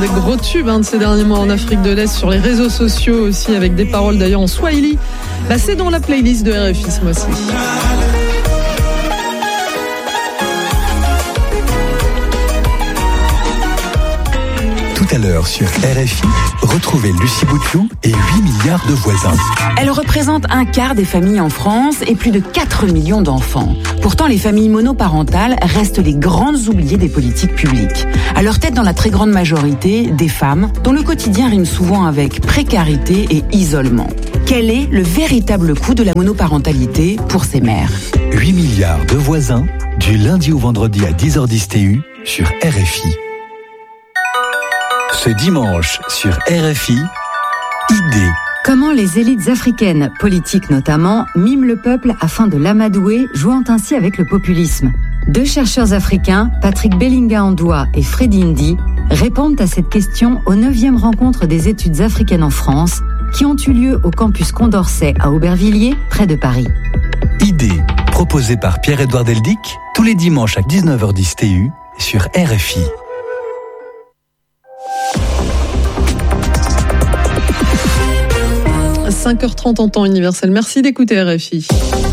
Des gros tubes de ces derniers mois en Afrique de l'Est, sur les réseaux sociaux aussi, avec des paroles d'ailleurs en swahili. C'est dans la playlist de RFI ce mois-ci. Tout à l'heure sur RFI, retrouvez Lucie Bouteloup et 8 milliards de voisins. Elle représente un quart des familles en France et plus de 4 millions d'enfants. Pourtant, les familles monoparentales restent les grandes oubliées des politiques publiques. À leur tête, dans la très grande majorité, des femmes dont le quotidien rime souvent avec précarité et isolement. Quel est le véritable coût de la monoparentalité pour ces mères ? 8 milliards de voisins, du lundi au vendredi à 10h10 TU sur RFI. Ce dimanche sur RFI, idée. Comment les élites africaines, politiques notamment, miment le peuple afin de l'amadouer, jouant ainsi avec le populisme. 2 chercheurs africains, Patrick Bellinga-Andoua et Freddy Ndi, répondent à cette question aux 9e rencontres des études africaines en France, qui ont eu lieu au campus Condorcet à Aubervilliers, près de Paris. Idée, proposée par Pierre-Édouard Deldic, tous les dimanches à 19h10 TU sur RFI. 5h30 en temps universel. Merci d'écouter RFI.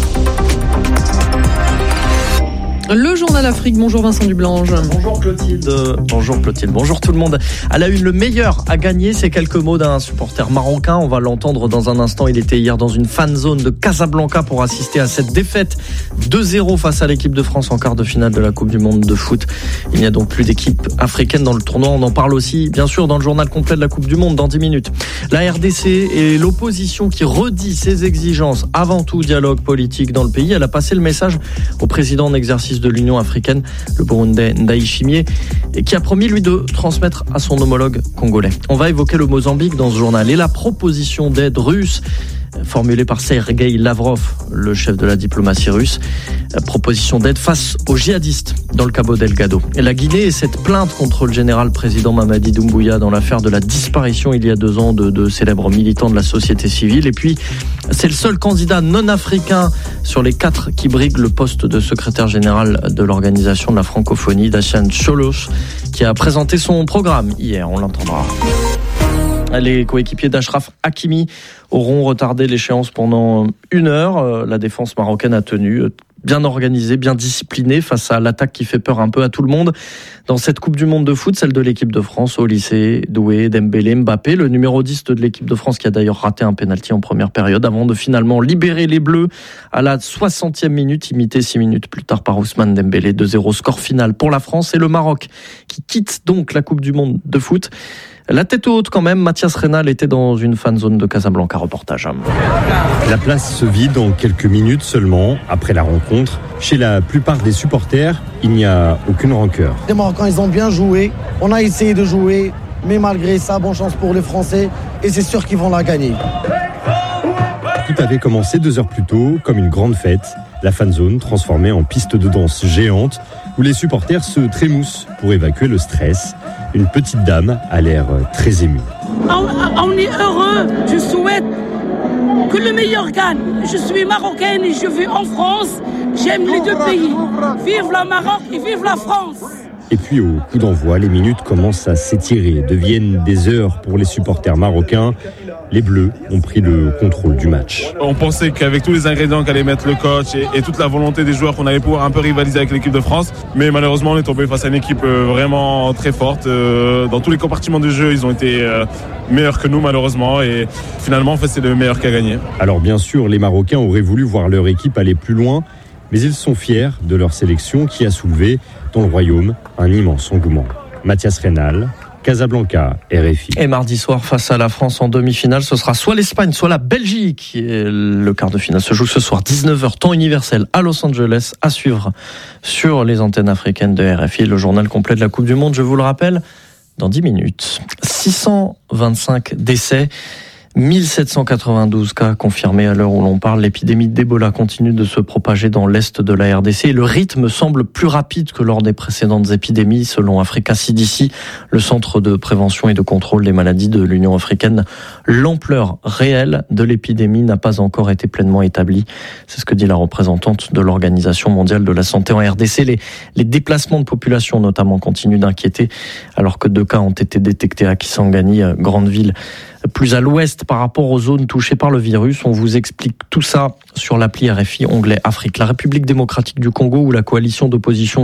Le journal Afrique. Bonjour Vincent Dublange. Bonjour Clotilde. Bonjour tout le monde. À la une, le meilleur à gagner, c'est quelques mots d'un supporter marocain. On va l'entendre dans un instant. Il était hier dans une fan zone de Casablanca pour assister à cette défaite 2-0 face à l'équipe de France en quart de finale de la Coupe du Monde de foot. Il n'y a donc plus d'équipe africaine dans le tournoi. On en parle aussi, bien sûr, dans le journal complet de la Coupe du Monde dans 10 minutes. La RDC et l'opposition qui redit ses exigences. Avant tout, dialogue politique dans le pays. Elle a passé le message au président en exercice de l'Union africaine, le Burundais Ndayishimiye, et qui a promis, lui, de transmettre à son homologue congolais. On va évoquer le Mozambique dans ce journal et la proposition d'aide russe formulée par Sergueï Lavrov, le chef de la diplomatie russe. Proposition d'aide face aux djihadistes dans le Cabo Delgado. Et la Guinée et cette plainte contre le général président Mamadi Doumbouya dans l'affaire de la disparition il y a 2 ans de célèbres militants de la société civile. Et puis, c'est le seul candidat non africain sur les 4 qui brigue le poste de secrétaire général de l'organisation de la francophonie, Dacian Cholos, qui a présenté son programme hier. On l'entendra. Les coéquipiers d'Achraf Hakimi auront retardé l'échéance pendant 1 heure. La défense marocaine a tenu, bien organisée, bien disciplinée face à l'attaque qui fait peur un peu à tout le monde. Dans cette Coupe du Monde de foot, celle de l'équipe de France, Olysée, Doué, Dembélé, Mbappé, le numéro 10 de l'équipe de France qui a d'ailleurs raté un pénalty en première période avant de finalement libérer les Bleus à la 60e minute, imité 6 minutes plus tard par Ousmane Dembélé. 2-0 score final pour la France et le Maroc qui quitte donc la Coupe du Monde de foot. La tête haute quand même, Mathias Reynal était dans une fan zone de Casablanca, reportage. La place se vide en quelques minutes seulement après la rencontre. Chez la plupart des supporters, il n'y a aucune rancœur. Les Marocains, ils ont bien joué. On a essayé de jouer, mais malgré ça, bonne chance pour les Français. Et c'est sûr qu'ils vont la gagner. Tout avait commencé 2 heures plus tôt, comme une grande fête. La fan zone transformée en piste de danse géante, où les supporters se trémoussent pour évacuer le stress. Une petite dame a l'air très émue. On est heureux, je souhaite que le meilleur gagne. Je suis marocaine et je vis en France. J'aime les 2 pays. Vive le Maroc et vive la France. Et puis au coup d'envoi, les minutes commencent à s'étirer, deviennent des heures pour les supporters marocains. Les Bleus ont pris le contrôle du match. On pensait qu'avec tous les ingrédients qu'allait mettre le coach et toute la volonté des joueurs, qu'on allait pouvoir un peu rivaliser avec l'équipe de France. Mais malheureusement, on est tombé face à une équipe vraiment très forte. Dans tous les compartiments du jeu, ils ont été meilleurs que nous malheureusement. Et finalement, en fait, c'est le meilleur qui a gagné. Alors bien sûr, les Marocains auraient voulu voir leur équipe aller plus loin. Mais ils sont fiers de leur sélection qui a soulevé dans le royaume un immense engouement. Mathias Reynal, Casablanca, RFI. Et mardi soir, face à la France en demi-finale, ce sera soit l'Espagne, soit la Belgique. Et le quart de finale se joue ce soir, 19h, temps universel à Los Angeles, à suivre sur les antennes africaines de RFI. Le journal complet de la Coupe du Monde, je vous le rappelle, dans 10 minutes. 625 décès. 1792 cas confirmés à l'heure où l'on parle. L'épidémie d'Ebola continue de se propager dans l'est de la RDC et le rythme semble plus rapide que lors des précédentes épidémies. Selon Africa CDC, le centre de prévention et de contrôle des maladies de l'Union africaine, l'ampleur réelle de l'épidémie n'a pas encore été pleinement établie. C'est ce que dit la représentante de l'Organisation mondiale de la santé en RDC. Les déplacements de population notamment continuent d'inquiéter alors que 2 cas ont été détectés à Kisangani, grande ville plus à l'ouest par rapport aux zones touchées par le virus. On vous explique tout ça sur l'appli RFI onglet Afrique. La République démocratique du Congo, où la coalition d'opposition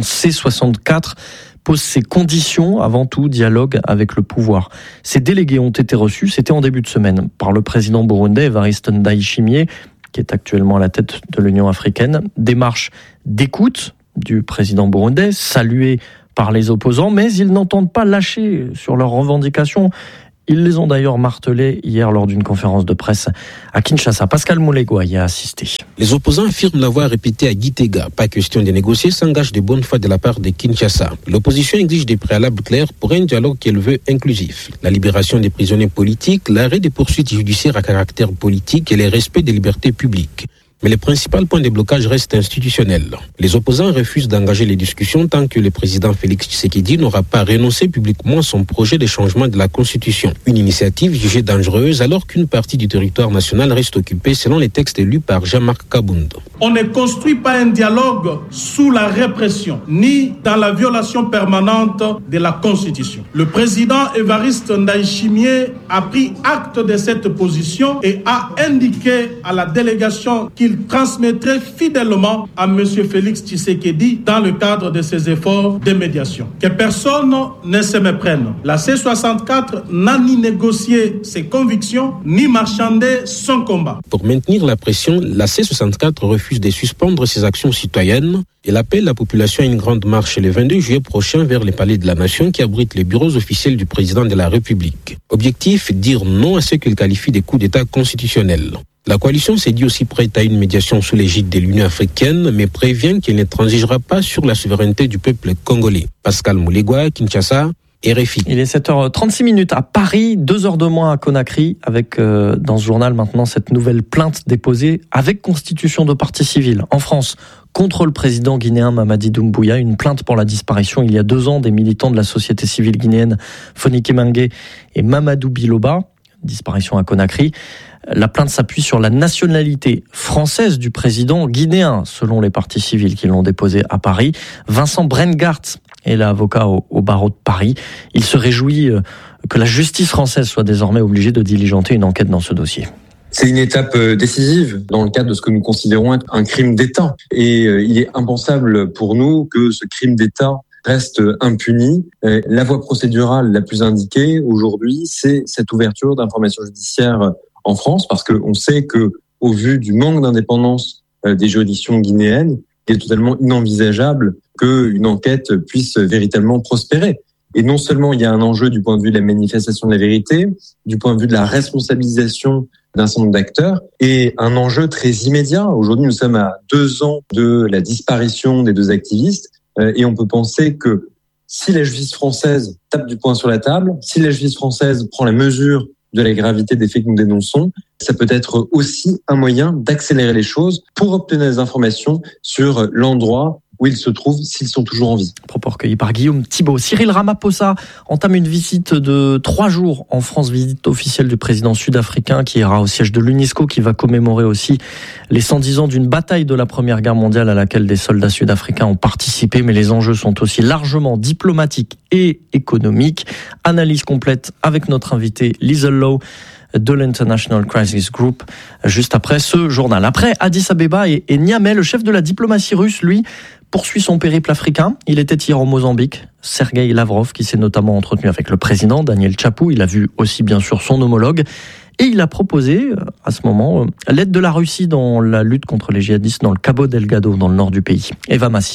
C64 pose ses conditions, avant tout dialogue avec le pouvoir. Ces délégués ont été reçus, c'était en début de semaine, par le président burundais Evariste Ndayishimiye, qui est actuellement à la tête de l'Union africaine. Démarche d'écoute du président burundais, saluée par les opposants, mais ils n'entendent pas lâcher sur leurs revendications. Ils les ont d'ailleurs martelés hier lors d'une conférence de presse à Kinshasa. Pascal Moulegua y a assisté. Les opposants affirment l'avoir répété à Gitega. Pas question de négocier, s'engage de bonne foi de la part de Kinshasa. L'opposition exige des préalables clairs pour un dialogue qu'elle veut inclusif. La libération des prisonniers politiques, l'arrêt des poursuites judiciaires à caractère politique et le respect des libertés publiques. Mais le principal point de blocage reste institutionnel. Les opposants refusent d'engager les discussions tant que le président Félix Tshisekedi n'aura pas renoncé publiquement à son projet de changement de la Constitution. Une initiative jugée dangereuse alors qu'une partie du territoire national reste occupée selon les textes lus par Jean-Marc Kabound. On ne construit pas un dialogue sous la répression, ni dans la violation permanente de la Constitution. Le président Evariste Ndayishimiye a pris acte de cette position et a indiqué à la délégation qu'il transmettrait fidèlement à M. Félix Tshisekedi dans le cadre de ses efforts de médiation. Que personne ne se méprenne. La C64 n'a ni négocié ses convictions, ni marchandé son combat. Pour maintenir la pression, la C64 refuse de suspendre ses actions citoyennes. Elle appelle la population à une grande marche le 22 juillet prochain vers le Palais de la Nation qui abrite les bureaux officiels du président de la République. Objectif, dire non à ce qu'il qualifie de coup d'État constitutionnel. La coalition s'est dit aussi prête à une médiation sous l'égide de l'Union africaine, mais prévient qu'elle ne transigera pas sur la souveraineté du peuple congolais. Pascal Moulegua, Kinshasa, RFI. Il est 7h36 à Paris, 2 heures de moins à Conakry, avec dans ce journal maintenant cette nouvelle plainte déposée avec constitution de partie civile en France contre le président guinéen Mamadi Doumbouya, une plainte pour la disparition il y a 2 ans des militants de la société civile guinéenne Fonike Mengue et Mamadou Biloba, disparition à Conakry. La plainte s'appuie sur la nationalité française du président guinéen, selon les parties civiles qui l'ont déposée à Paris. Vincent Brengart est l'avocat au barreau de Paris. Il se réjouit que la justice française soit désormais obligée de diligenter une enquête dans ce dossier. C'est une étape décisive dans le cadre de ce que nous considérons être un crime d'État. Et il est impensable pour nous que ce crime d'État reste impuni. La voie procédurale la plus indiquée aujourd'hui, c'est cette ouverture d'informations judiciaires en France, parce qu'on sait que, au vu du manque d'indépendance des juridictions guinéennes, il est totalement inenvisageable qu'une enquête puisse véritablement prospérer. Et non seulement il y a un enjeu du point de vue de la manifestation de la vérité, du point de vue de la responsabilisation d'un certain nombre d'acteurs, et un enjeu très immédiat. Aujourd'hui, nous sommes à 2 ans de la disparition des 2 activistes, et on peut penser que si la justice française tape du poing sur la table, si la justice française prend la mesure de la gravité des faits que nous dénonçons, ça peut être aussi un moyen d'accélérer les choses pour obtenir des informations sur l'endroit où ils se trouvent, s'ils sont toujours en vie. Propos recueillis par Guillaume Thibault. Cyril Ramaphosa entame une visite de 3 jours en France, visite officielle du président sud-africain qui ira au siège de l'UNESCO, qui va commémorer aussi les 110 ans d'une bataille de la Première Guerre mondiale à laquelle des soldats sud-africains ont participé, mais les enjeux sont aussi largement diplomatiques et économiques. Analyse complète avec notre invité Liesl Lowe de l'International Crisis Group, juste après ce journal. Après Addis Abeba et Niamey, le chef de la diplomatie russe, lui, poursuit son périple africain. Il était hier au Mozambique, Sergueï Lavrov, qui s'est notamment entretenu avec le président Daniel Chapou. Il a vu aussi bien sûr son homologue. Et il a proposé, à ce moment, l'aide de la Russie dans la lutte contre les djihadistes dans le Cabo Delgado, dans le nord du pays. Eva Massi.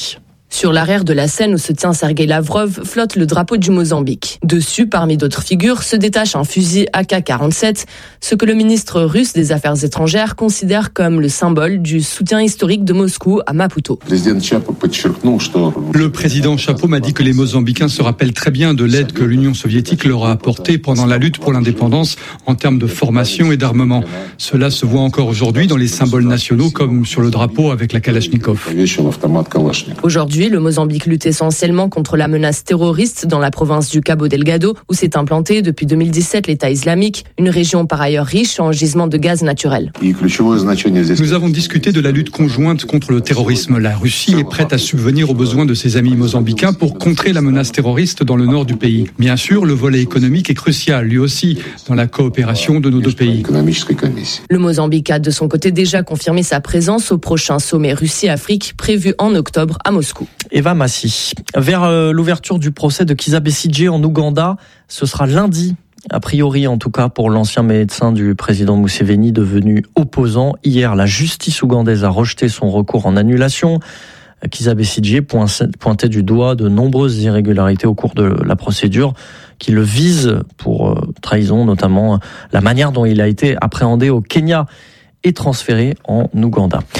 Sur l'arrière de la scène où se tient Sergueï Lavrov flotte le drapeau du Mozambique. Dessus, parmi d'autres figures, se détache un fusil AK-47, ce que le ministre russe des Affaires étrangères considère comme le symbole du soutien historique de Moscou à Maputo. Le président Chapo m'a dit que les Mozambicains se rappellent très bien de l'aide que l'Union soviétique leur a apportée pendant la lutte pour l'indépendance en termes de formation et d'armement. Cela se voit encore aujourd'hui dans les symboles nationaux comme sur le drapeau avec la Kalachnikov. Aujourd'hui, le Mozambique lutte essentiellement contre la menace terroriste dans la province du Cabo Delgado, où s'est implanté depuis 2017 l'État islamique, une région par ailleurs riche en gisements de gaz naturel. Nous avons discuté de la lutte conjointe contre le terrorisme. La Russie est prête à subvenir aux besoins de ses amis mozambicains pour contrer la menace terroriste dans le nord du pays. Bien sûr, le volet économique est crucial, lui aussi, dans la coopération de nos deux pays. Le Mozambique a de son côté déjà confirmé sa présence au prochain sommet Russie-Afrique prévu en octobre à Moscou. Eva Massi. Vers l'ouverture du procès de Kizza Besigye en Ouganda, ce sera lundi. A priori, en tout cas, pour l'ancien médecin du président Museveni devenu opposant. Hier, la justice ougandaise a rejeté son recours en annulation. Kizza Besigye pointait du doigt de nombreuses irrégularités au cours de la procédure qui le visent pour trahison, notamment la manière dont il a été appréhendé au Kenya et transféré en Ouganda.